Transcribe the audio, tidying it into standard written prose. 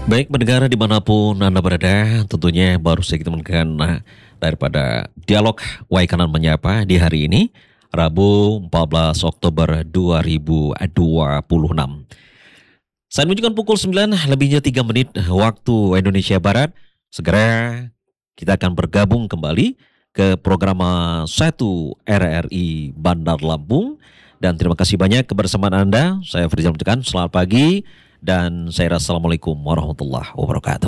Baik pendengar dimanapun Anda berada, tentunya baru saja kita mendengarkan daripada dialog Wai Kanan Menyapa di hari ini, Rabu 14 Oktober 2026. Saya menunjukkan pukul 9 lebihnya 3 menit waktu Indonesia Barat. Segera kita akan bergabung kembali ke program 1 RRI Bandar Lampung. Dan terima kasih banyak kebersamaan Anda. Saya Farizal Mentekan, selamat pagi. Dan saya rasa assalamualaikum warahmatullahi wabarakatuh.